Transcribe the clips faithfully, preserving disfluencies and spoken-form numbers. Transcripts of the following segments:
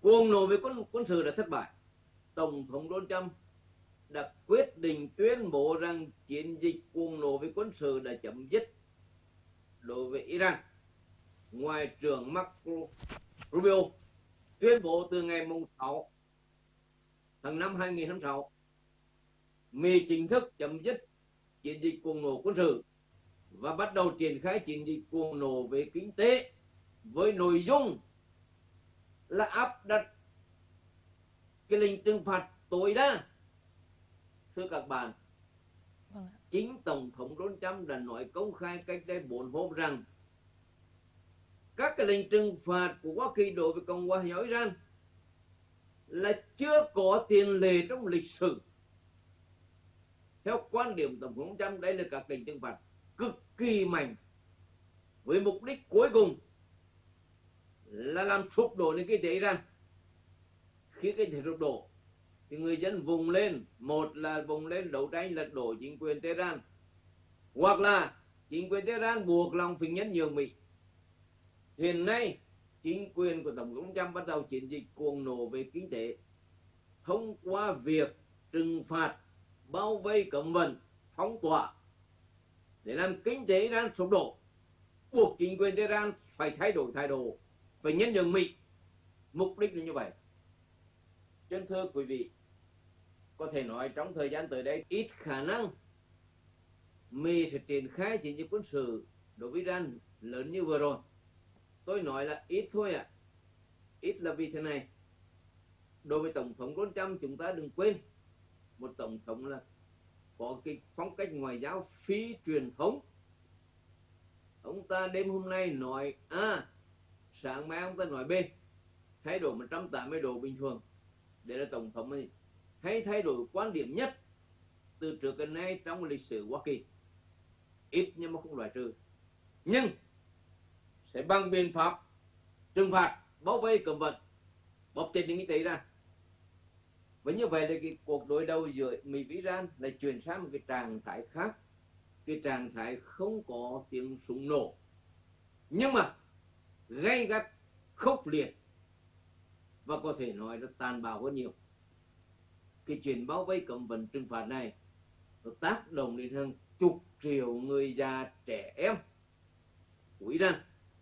cuồng nổ về quân quân sự đã thất bại. Tổng thống Donald Trump đã quyết định tuyên bố rằng chiến dịch cuồng nổ về quân sự đã chấm dứt đối với Iran. Ngoại trưởng Marco Rubio tuyên bố từ ngày sáu tháng năm hai nghìn không trăm lẻ sáu, Mỹ chính thức chấm dứt chiến dịch cuồng nổ quân sự và bắt đầu triển khai chiến dịch cuồng nổ về kinh tế với nội dung là áp đặt cái lệnh trừng phạt tối đa. Thưa các bạn, Vâng. chính Tổng thống Donald Trump đã nói công khai cách đây bốn hôm rằng các cái lệnh trừng phạt của Hoa Kỳ đối với Cộng hòa Hồi giáo Iran là chưa có tiền lệ trong lịch sử. Theo quan điểm Tổng thống Trump, đây là các lệnh trừng phạt cực kỳ mạnh với mục đích cuối cùng là làm sụp đổ nền kinh tế Iran. Khi kinh tế sụp đổ thì người dân vùng lên, một là vùng lên đấu tranh lật đổ chính quyền Tehran, hoặc là chính quyền Tehran buộc lòng phải nhân nhượng Mỹ. Hiện nay chính quyền của Tổng thống Trump bắt đầu chiến dịch cuồng nổ về kinh tế thông qua việc trừng phạt, bao vây, cấm vận, phong tỏa để làm kinh tế Iran sụp đổ, buộc chính quyền Tehran phải thay đổi thái độ, phải nhân nhượng Mỹ. Mục đích là như vậy. Chân thưa quý vị, có thể nói trong thời gian tới đây ít khả năng Mỹ sẽ triển khai chiến dịch quân sự đối với Iran lớn như vừa rồi. Tôi nói là ít thôi ạ. À. Ít là vì thế này. Đối với Tổng thống Donald Trump, chúng ta đừng quên, một Tổng thống là có cái phong cách ngoại giao phi truyền thống. Ông ta đêm hôm nay nói A, sáng mai ông ta nói B, thay đổi một trăm tám mươi độ bình thường. Để là Tổng thống ấy hay thay đổi quan điểm nhất từ trước đến nay trong lịch sử Hoa Kỳ. Ít nhưng mà không loại trừ. Nhưng sẽ bằng biện pháp trừng phạt, bao vây, cấm vận, bóp chết những kinh tế ra. Và như vậy là cái cuộc đối đầu giữa Mỹ với Iran lại chuyển sang một cái trạng thái khác. Cái trạng thái không có tiếng súng nổ, nhưng mà gay gắt, khốc liệt và có thể nói là tàn bạo hơn nhiều. Cái chuyện bao vây cấm vận trừng phạt này nó tác động đến hàng chục triệu người già trẻ em của Iran,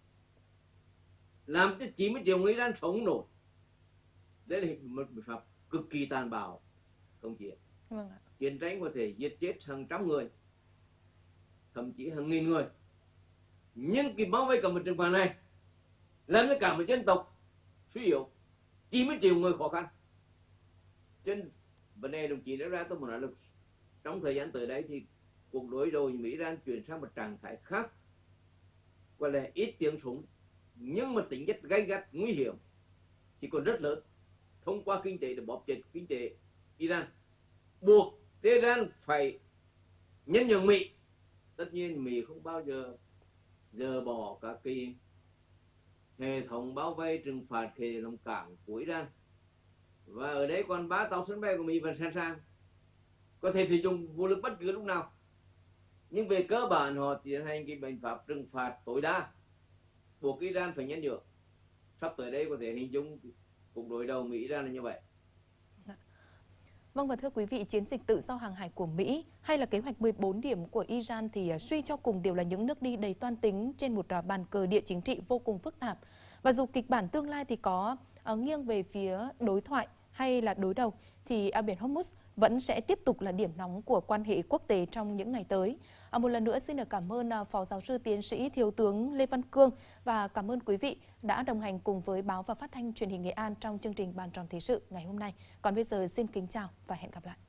làm cho chín mươi triệu người Iran sống nổi. Đây là một biện pháp cực kỳ tàn bạo. Không chỉ Vâng ạ. Chiến tranh có thể giết chết hàng trăm người, thậm chí hàng nghìn người. Nhưng cái bao vây cấm vận trừng phạt này làm cho cả một dân tộc suy yếu, chín mươi triệu người khó khăn. Trên vấn đề đồng chí đã ra, tôi muốn nói là trong thời gian tới đây thì cuộc đối đầu Mỹ Iran chuyển sang một trạng thái khác, gọi là ít tiếng súng nhưng mà tính chất gay gắt, nguy hiểm thì còn rất lớn, thông qua kinh tế để bóp chết kinh tế Iran, buộc Tehran phải nhân nhượng Mỹ. Tất nhiên Mỹ không bao giờ dỡ bỏ các cái hệ thống bao vây trừng phạt, hệ thống cảng của Iran. Và ở đấy còn ba tàu sân bay của Mỹ vẫn sẵn sàng, có thể sử dụng vũ lực bất cứ lúc nào. Nhưng về cơ bản họ tiến hành cái biện pháp trừng phạt tối đa, buộc Iran phải nhân nhượng. Sắp tới đây có thể hình dung cuộc đối đầu Mỹ Iran là như vậy. Vâng, và thưa quý vị, chiến dịch tự do hàng hải của Mỹ hay là kế hoạch mười bốn điểm của Iran thì suy cho cùng đều là những nước đi đầy toan tính trên một bàn cờ địa chính trị vô cùng phức tạp. Và dù kịch bản tương lai thì có uh, nghiêng về phía đối thoại hay là đối đầu, thì eo biển Hormuz vẫn sẽ tiếp tục là điểm nóng của quan hệ quốc tế trong những ngày tới. À, một lần nữa xin được cảm ơn uh, Phó Giáo sư Tiến sĩ Thiếu tướng Lê Văn Cương và cảm ơn quý vị đã đồng hành cùng với Báo và Phát thanh Truyền hình Nghệ An trong chương trình Bàn tròn Thời sự ngày hôm nay. Còn bây giờ xin kính chào và hẹn gặp lại.